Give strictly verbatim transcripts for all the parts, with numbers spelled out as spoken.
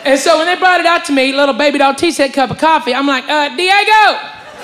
And so when they brought it out to me, little baby doll tea set cup of coffee, I'm like, uh, Diego!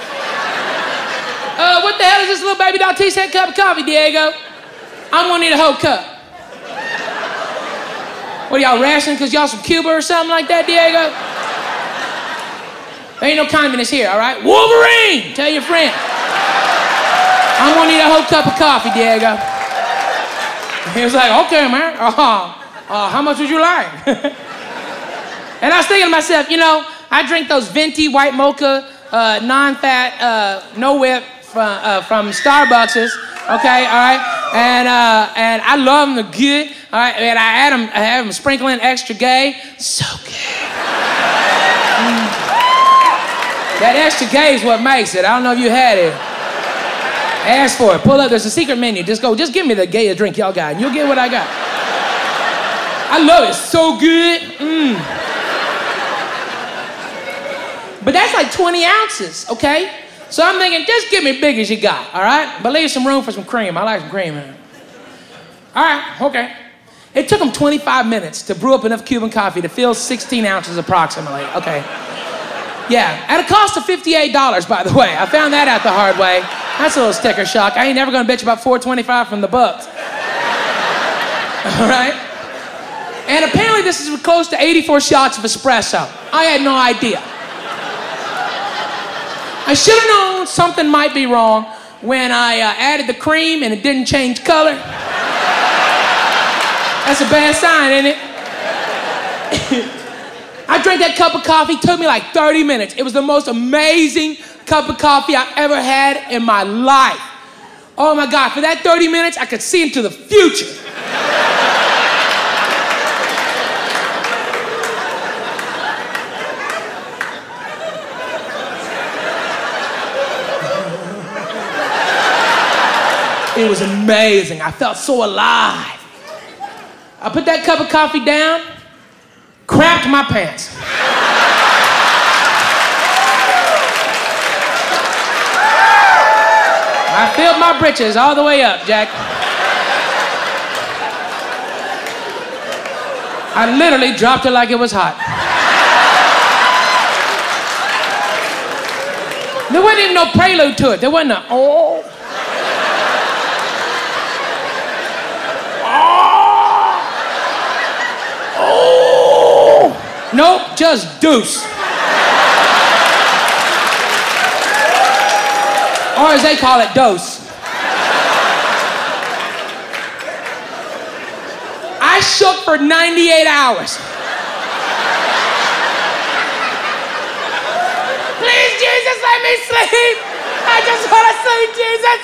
Uh, what the hell is this little baby doll tea set cup of coffee, Diego? I'm gonna need a whole cup. What are y'all rationing because y'all from Cuba or something like that, Diego? There ain't no communists here, all right? Wolverine! Tell your friend. I'm gonna need a whole cup of coffee, Diego. He was like, okay, man. Uh, uh, how much would you like? And I was thinking to myself, you know, I drink those venti white mocha, uh, non-fat, uh, no whip from, uh, from Starbucks, okay, all right? And uh, and I love them, they're good, all right? And I add them, I have them sprinkling extra gay, so good. Mm. That extra gay is what makes it. I don't know if you had it. Ask for it, pull up, there's a secret menu. Just go, just give me the gayest drink y'all got, and you'll get what I got. I love it, so good, mm. But that's like twenty ounces, okay? So I'm thinking, just give me big as you got, all right? But leave some room for some cream. I like some cream, man. All right, okay. It took them twenty-five minutes to brew up enough Cuban coffee to fill sixteen ounces approximately, okay? Yeah, at a cost of fifty-eight dollars, by the way. I found that out the hard way. That's a little sticker shock. I ain't never gonna bitch about four twenty-five from the Bucks. All right? And apparently this is close to eighty-four shots of espresso. I had no idea. I should have known something might be wrong when I uh, added the cream and it didn't change color. That's a bad sign, isn't it? I drank that cup of coffee, took me like thirty minutes. It was the most amazing cup of coffee I've ever had in my life. Oh my God, for that thirty minutes, I could see into the future. It was amazing. I felt so alive. I put that cup of coffee down, crapped my pants. I filled my britches all the way up, Jack. I literally dropped it like it was hot. There wasn't even no prelude to it. There wasn't a, oh. Nope, just deuce. Or as they call it, dose. I shook for ninety-eight hours. Please, Jesus, let me sleep. I just want to sleep, Jesus.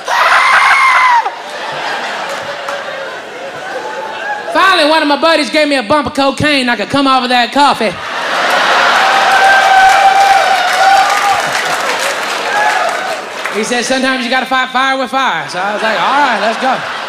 Finally, one of my buddies gave me a bump of cocaine. I could come off of that coffee. He said, sometimes you gotta fight fire with fire. So I was like, all right, let's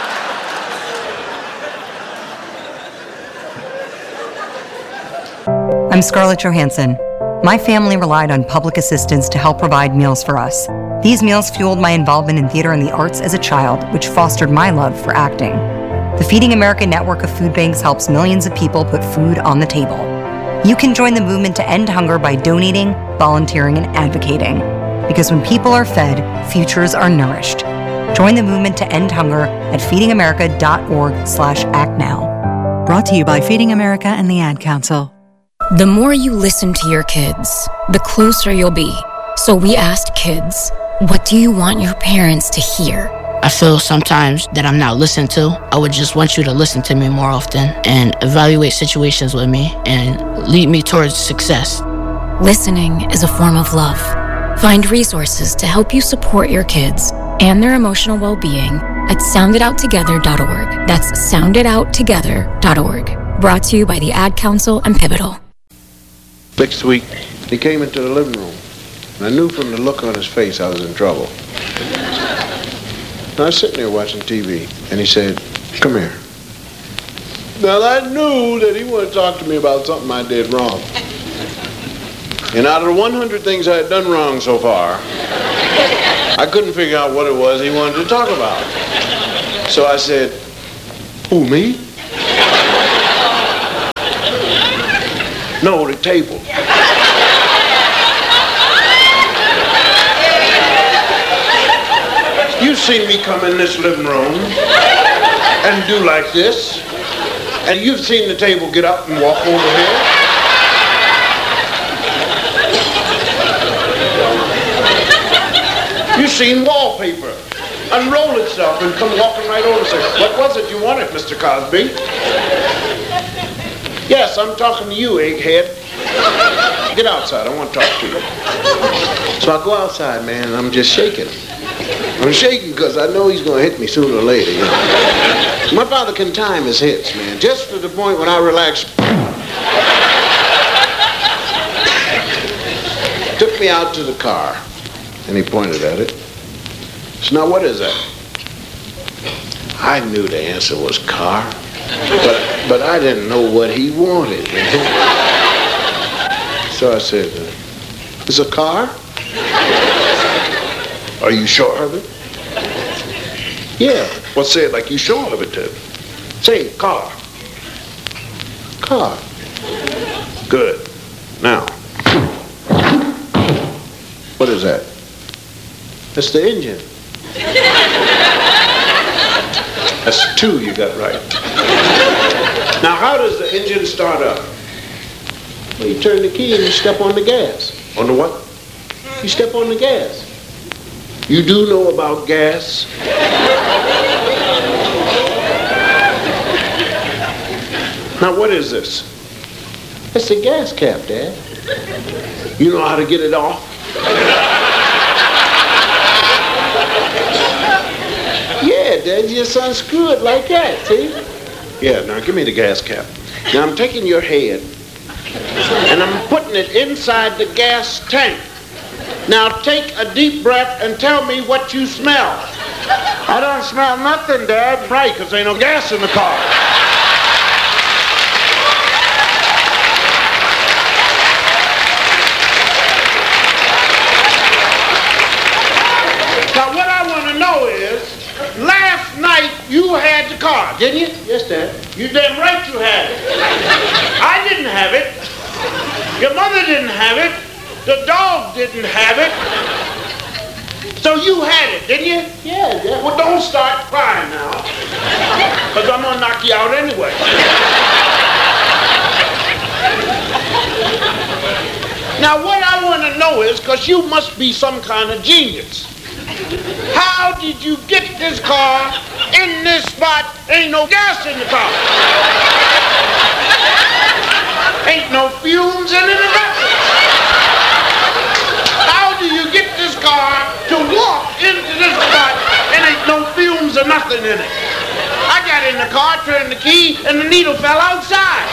go. I'm Scarlett Johansson. My family relied on public assistance to help provide meals for us. These meals fueled my involvement in theater and the arts as a child, which fostered my love for acting. The Feeding America network of food banks helps millions of people put food on the table. You can join the movement to end hunger by donating, volunteering, and advocating. Because when people are fed, futures are nourished. Join the movement to end hunger at feedingamerica.org slash act now. Brought to you by Feeding America and the Ad Council. The more you listen to your kids, the closer you'll be. So we asked kids, what do you want your parents to hear? I feel sometimes that I'm not listened to. I would just want you to listen to me more often and evaluate situations with me and lead me towards success. Listening is a form of love. Find resources to help you support your kids and their emotional well-being at sound it out together dot org. That's sound it out together dot org. Brought to you by the Ad Council and Pivotal. Next week, he came into the living room, and I knew from the look on his face I was in trouble. I was sitting there watching T V, and he said, come here. Now, I knew that he wanted to talk to me about something I did wrong. And out of the one hundred things I had done wrong so far, I couldn't figure out what it was he wanted to talk about. So I said, who, me? No, the table. You seen me come in this living room and do like this, and you've seen the table get up and walk over here. You've seen wallpaper unroll itself and come walking right over and say, "What was it you wanted, Mister Cosby?" Yes, I'm talking to you, egghead. Get outside, I want to talk to you. So I go outside, man, and I'm just shaking. I'm shaking because I know he's going to hit me sooner or later, you know. My father can time his hits, man, just to the point when I relax. Took me out to the car, and he pointed at it. So now what is that? I knew the answer was car, but, but I didn't know what he wanted, man. So I said, "It's a car? Are you sure of it?" "Yeah." "Well, say it like you sure of it, then. Say car." "Car." "Good. Now, what is that?" "That's the engine." "That's two you got right. Now, how does the engine start up?" "Well, you turn the key and you step on the gas." "On the what?" "You step on the gas." "You do know about gas?" "Now, what is this?" "It's the gas cap, Dad." "You know how to get it off?" "Yeah, Dad, you just unscrew it like that, see?" "Yeah, now give me the gas cap. Now I'm taking your head and I'm putting it inside the gas tank. Now take a deep breath and tell me what you smell." "I don't smell nothing, Dad." "Right, because there ain't no gas in the car." Now what I want to know is, last night you had the car, didn't you? "Yes, Dad." "You damn right you had it. I didn't have it. Your mother didn't have it. The dog didn't have it. So you had it, didn't you?" "Yeah, Dad." "Well, don't start crying now, because I'm going to knock you out anyway." Now, what I want to know is, because you must be some kind of genius, how did you get this car in this spot? Ain't no gas in the car. Ain't no fumes in it or nothing. How do you get this car to walk into this spot and ain't no fumes or nothing in it? I got in the car, turned the key, and the needle fell outside.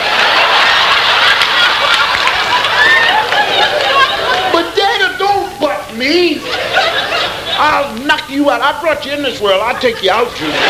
But Dad, don't butt me. I'll knock you out. I brought you in this world. I'll take you out, Junior.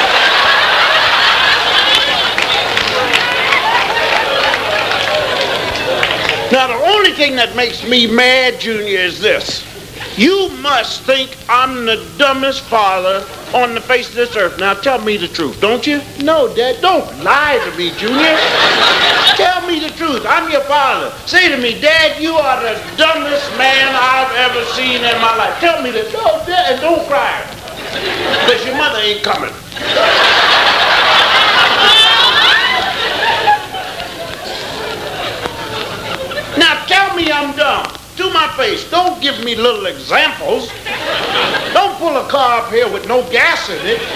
Now, the only thing that makes me mad, Junior, is this. You must think I'm the dumbest father on the face of this earth. Now, tell me the truth, don't you? No, Dad, don't lie to me, Junior. Tell me the truth. I'm your father. Say to me, Dad, you are the dumbest man I've ever seen in my life. Tell me that. No, Dad, and don't cry. Because your mother ain't coming. Now, tell me I'm dumb. To my face. Don't give me little examples. Don't pull a car up here with no gas in it.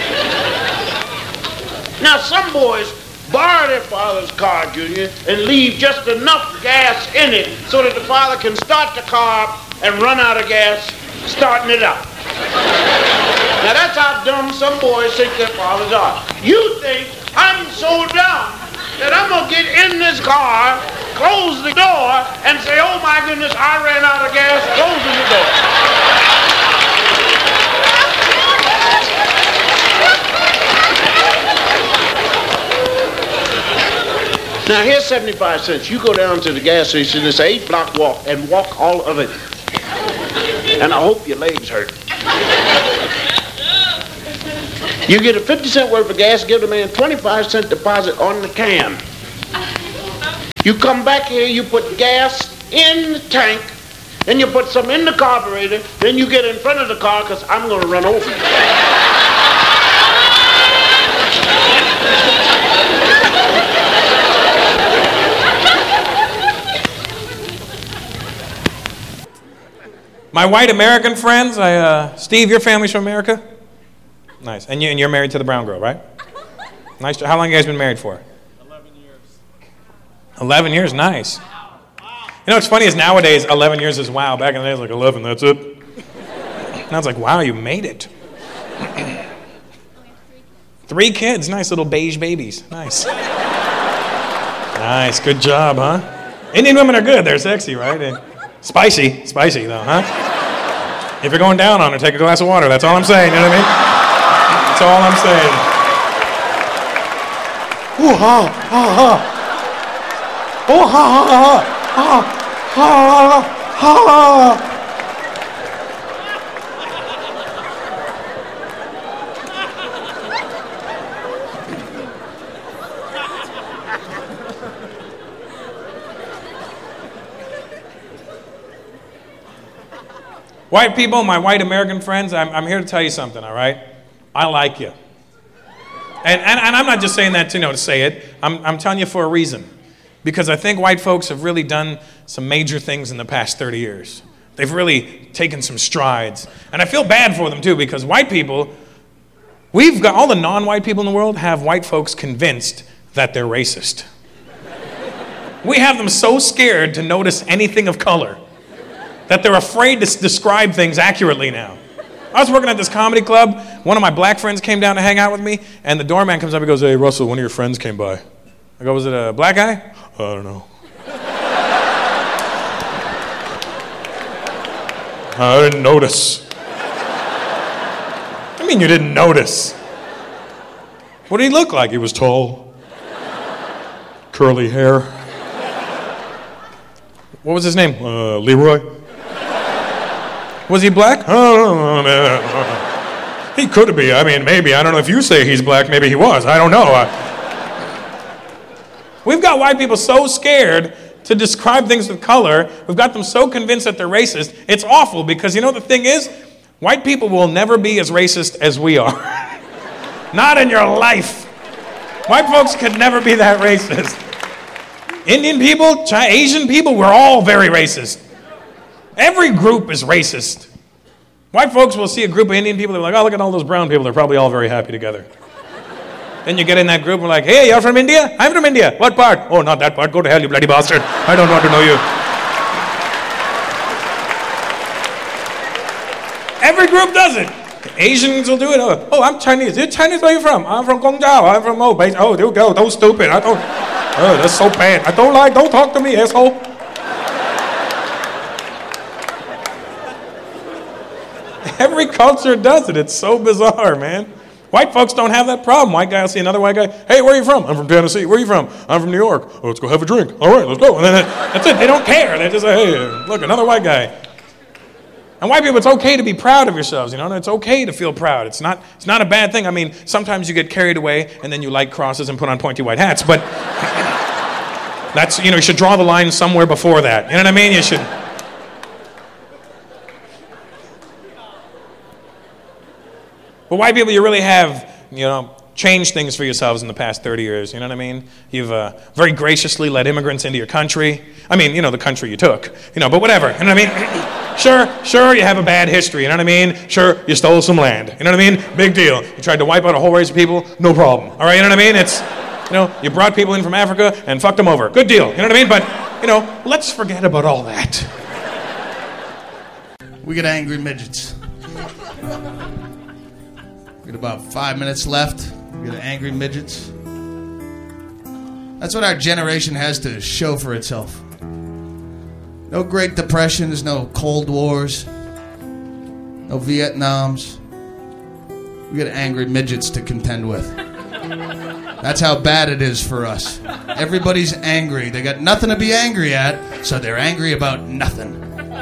Now, some boys borrow their father's car, Junior, and leave just enough gas in it so that the father can start the car up and run out of gas starting it up. Now, that's how dumb some boys think their fathers are. You think I'm so dumb that I'm going to get in this car, close the door, and say, oh my goodness, I ran out of gas, closing the door. Now here's seventy-five cents. You go down to the gas station, it's an eight block walk, and walk all of it. And I hope your legs hurt. You get a fifty cent worth of gas, give the man twenty-five cent deposit on the can. You come back here, you put gas in the tank, then you put some in the carburetor, then you get in front of the car because I'm going to run over you. My white American friends, I, uh, Steve, your family's from America? Nice. And, you, and you're married to the brown girl, right? Nice. How long have you guys been married for? eleven years. eleven years, nice. You know what's funny is nowadays, eleven years is wow. Back in the day, it was like eleven, that's it. Now it's like, wow, you made it. Three kids, nice little beige babies. Nice. Nice, good job, huh? Indian women are good, they're sexy, right? And spicy, spicy though, huh? If you're going down on her, take a glass of water. That's all I'm saying, you know what I mean? That's all I'm saying. Ooh, ha, ha, ha. Oh, ha, ha, ha, ha, ha, ha, ha. White people, my white American friends, I'm, I'm here to tell you something, all right? I like you. And, and, and I'm not just saying that to, you know, to say it. I'm, I'm telling you for a reason. Because I think white folks have really done some major things in the past thirty years. They've really taken some strides. And I feel bad for them, too, because white people, we've got, all the non-white people in the world have white folks convinced that they're racist. We have them so scared to notice anything of color that they're afraid to s- describe things accurately now. I was working at this comedy club. One of my black friends came down to hang out with me, and the doorman comes up and goes, "Hey, Russell, one of your friends came by." I go, "Was it a black guy?" "I don't know." "I didn't notice." I mean, you didn't notice. What did he look like? He was tall, curly hair. What was his name? Uh, Leroy. Was he black? Oh, man. He could be. I mean, maybe. I don't know if you say he's black. Maybe he was. I don't know. Uh, we've got white people so scared to describe things with color. We've got them so convinced that they're racist. It's awful because, you know, the thing is, white people will never be as racist as we are. Not in your life. White folks could never be that racist. Indian people, Chi- Asian people, we're all very racist. Every group is racist. White folks will see a group of Indian people, they're like, "Oh, look at all those brown people, they're probably all very happy together." Then you get in that group, we're like, "Hey, you're from India? I'm from India. What part?" "Oh, not that part. Go to hell, you bloody bastard. I don't want to know you." Every group does it. Asians will do it. Oh, oh, I'm Chinese. You're Chinese? Where are you from? "I'm from Guangzhou. I'm from, oh, base. Oh, you go. Don't stupid. I don't, oh, that's so bad. I don't like, don't talk to me, asshole. Every culture does it. It's so bizarre, man. White folks don't have that problem. White guy will see another white guy. "Hey, where are you from?" "I'm from Tennessee." "Where are you from?" "I'm from New York." "Oh, let's go have a drink." "All right, let's go." And then that's it. They don't care. They just say, "Hey, look, another white guy." And white people, it's okay to be proud of yourselves, you know? It's okay to feel proud. It's not, it's not a bad thing. I mean, sometimes you get carried away and then you light crosses and put on pointy white hats, but that's, you know, you should draw the line somewhere before that. You know what I mean? You should. But white people, you really have, you know, changed things for yourselves in the past thirty years, you know what I mean? You've uh, very graciously let immigrants into your country. I mean, you know, the country you took, you know, but whatever, you know what I mean? Sure, sure, you have a bad history, you know what I mean? Sure, you stole some land, you know what I mean? Big deal. You tried to wipe out a whole race of people, no problem, all right, you know what I mean? It's, you know, you brought people in from Africa and fucked them over, good deal, you know what I mean? But, you know, let's forget about all that. We got angry midgets. We got about five minutes left. We got angry midgets. That's what our generation has to show for itself. No Great Depressions, no Cold Wars, no Vietnams. We got angry midgets to contend with. That's how bad it is for us. Everybody's angry. They got nothing to be angry at, so they're angry about nothing.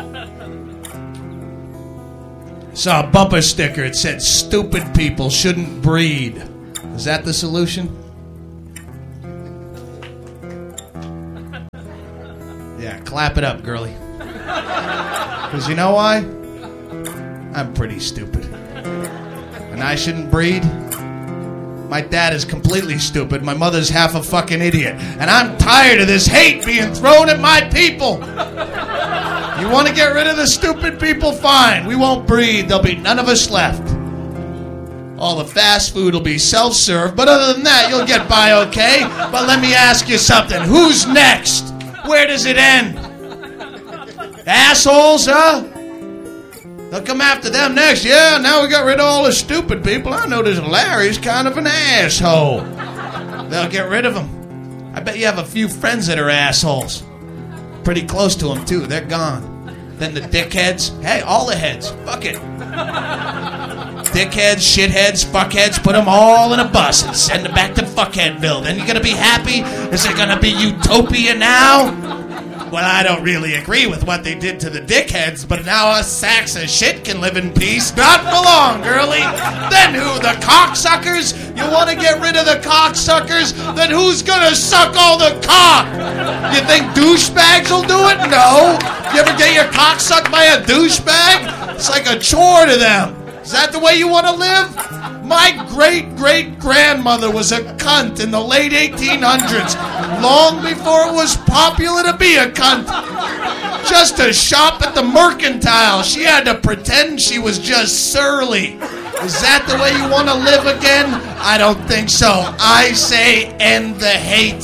Saw a bumper sticker. It said, "Stupid people shouldn't breed." Is that the solution? Yeah, clap it up, girlie. Because you know why? I'm pretty stupid. And I shouldn't breed. My dad is completely stupid. My mother's half a fucking idiot. And I'm tired of this hate being thrown at my people. You want to get rid of the stupid people? Fine. We won't breed. There'll be none of us left. All the fast food will be self-serve. But other than that, you'll get by okay. But let me ask you something. Who's next? Where does it end? Assholes, huh? They'll come after them next. Yeah, now we got rid of all the stupid people. I notice Larry's kind of an asshole. They'll get rid of him. I bet you have a few friends that are assholes. Pretty close to them, too. They're gone. Then the dickheads. Hey, all the heads. Fuck it. Dickheads, shitheads, fuckheads, put them all in a bus and send them back to Fuckheadville. Then you're going to be happy? Is it going to be utopia now? Well, I don't really agree with what they did to the dickheads, but now us sacks of shit can live in peace. Not for long, girlie. Then who? The cocksuckers? You want to get rid of the cocksuckers? Then who's gonna suck all the cock? You think douchebags will do it? No. You ever get your cock sucked by a douchebag? It's like a chore to them. Is that the way you want to live? My great-great-grandmother was a cunt in the late eighteen hundreds, long before it was popular to be a cunt. Just to shop at the mercantile, she had to pretend she was just surly. Is that the way you want to live again? I don't think so. I say end the hate.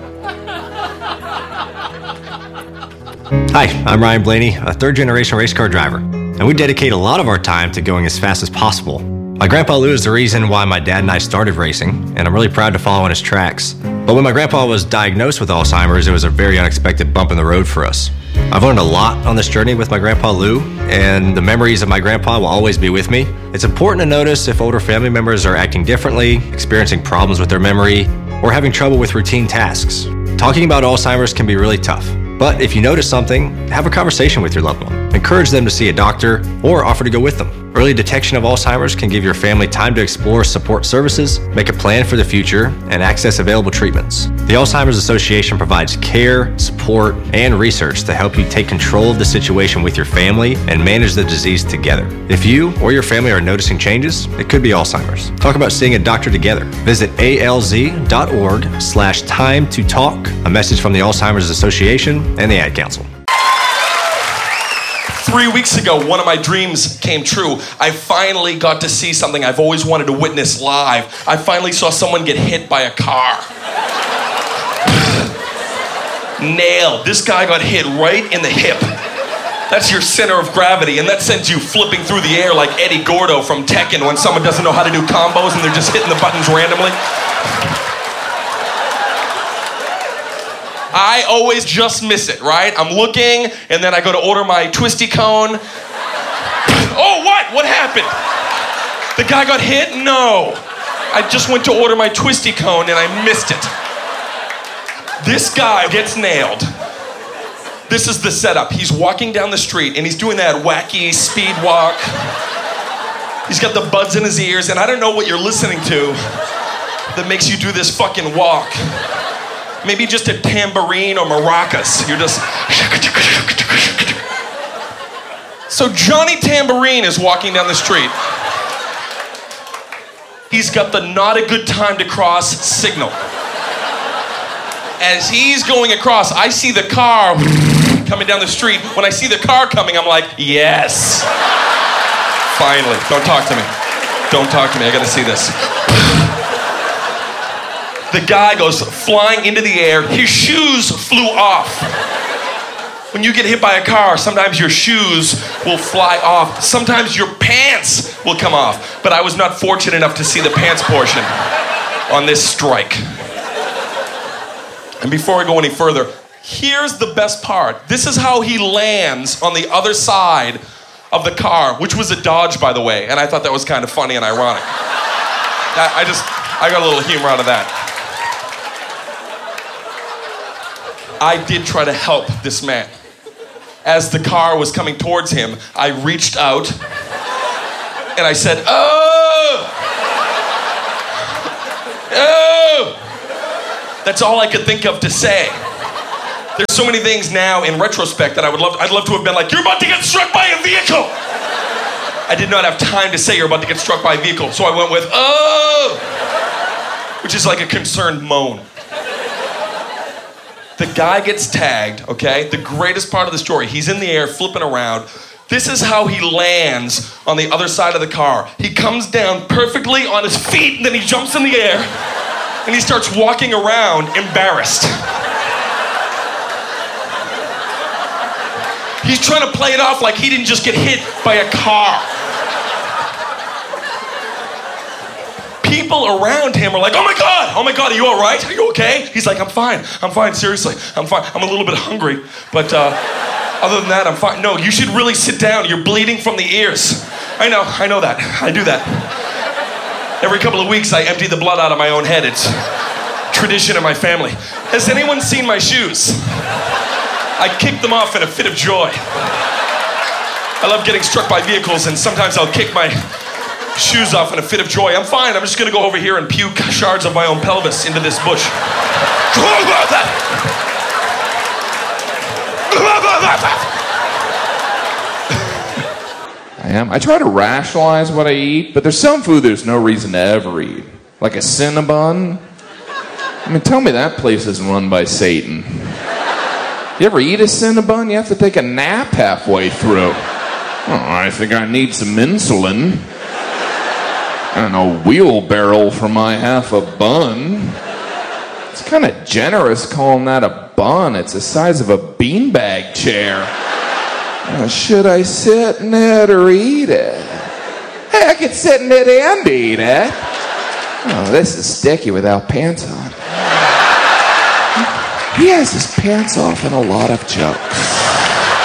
Hi, I'm Ryan Blaney, a third-generation race car driver, and we dedicate a lot of our time to going as fast as possible. My grandpa Lou is the reason why my dad and I started racing, and I'm really proud to follow in his tracks. But when my grandpa was diagnosed with Alzheimer's, it was a very unexpected bump in the road for us. I've learned a lot on this journey with my grandpa Lou, and the memories of my grandpa will always be with me. It's important to notice if older family members are acting differently, experiencing problems with their memory, or having trouble with routine tasks. Talking about Alzheimer's can be really tough. But if you notice something, have a conversation with your loved one. Encourage them to see a doctor or offer to go with them. Early detection of Alzheimer's can give your family time to explore support services, make a plan for the future, and access available treatments. The Alzheimer's Association provides care, support, and research to help you take control of the situation with your family and manage the disease together. If you or your family are noticing changes, it could be Alzheimer's. Talk about seeing a doctor together. Visit alz.org slash time to talk. A message from the Alzheimer's Association and the Ad Council. Three weeks ago, one of my dreams came true. I finally got to see something I've always wanted to witness live. I finally saw someone get hit by a car. Nailed. This guy got hit right in the hip. That's your center of gravity, and that sends you flipping through the air like Eddie Gordo from Tekken when someone doesn't know how to do combos and they're just hitting the buttons randomly. I always just miss it, right? I'm looking, and then I go to order my twisty cone. Oh, what? What happened? The guy got hit? No. I just went to order my twisty cone, and I missed it. This guy gets nailed. This is the setup. He's walking down the street, and he's doing that wacky speed walk. He's got the buds in his ears, and I don't know what you're listening to that makes you do this fucking walk. Maybe just a tambourine or maracas. You're just... So Johnny Tambourine is walking down the street. He's got the not a good time to cross signal. As he's going across, I see the car coming down the street. When I see the car coming, I'm like, yes. Finally. Don't talk to me. Don't talk to me. I gotta see this. The guy goes flying into the air. His shoes flew off. When you get hit by a car, sometimes your shoes will fly off. Sometimes your pants will come off. But I was not fortunate enough to see the pants portion on this strike. And before I go any further, here's the best part. This is how he lands on the other side of the car, which was a Dodge, by the way. And I thought that was kind of funny and ironic. I, I just, I got a little humor out of that. I did try to help this man. As the car was coming towards him, I reached out and I said, oh! Oh! That's all I could think of to say. There's so many things now in retrospect that I would love, I'd love to have been like, you're about to get struck by a vehicle. I did not have time to say you're about to get struck by a vehicle, so I went with, oh, which is like a concerned moan. The guy gets tagged, okay? The greatest part of the story, he's in the air flipping around. This is how he lands on the other side of the car. He comes down perfectly on his feet, and then he jumps in the air, and he starts walking around embarrassed. He's trying to play it off like he didn't just get hit by a car. People around him are like, oh my God, oh my God, are you all right? Are you okay? He's like, I'm fine, I'm fine, seriously, I'm fine. I'm a little bit hungry, but uh, other than that, I'm fine. No, you should really sit down. You're bleeding from the ears. I know, I know that. I do that. Every couple of weeks, I empty the blood out of my own head. It's tradition in my family. Has anyone seen my shoes? I kick them off in a fit of joy. I love getting struck by vehicles, and sometimes I'll kick my shoes off in a fit of joy. I'm fine. I'm just gonna go over here and puke shards of my own pelvis into this bush. I am. I try to rationalize what I eat, but there's some food there's no reason to ever eat. Like a Cinnabon. I mean, tell me that place isn't run by Satan. You ever eat a Cinnabon? You have to take a nap halfway through. Oh, I think I need some insulin. And a wheelbarrow for my half a bun. It's kind of generous calling that a bun. It's the size of a beanbag chair. Uh, should I sit in it or eat it? Hey, I could sit in it and eat it. Oh, this is sticky without pants on. He has his pants off in a lot of jokes.